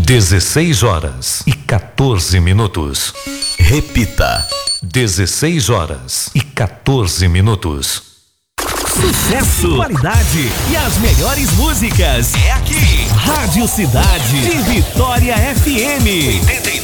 16h14. Repita. 16h14. Sucesso, qualidade e as melhores músicas. É aqui. Rádio Cidade de Vitória FM. 89,9.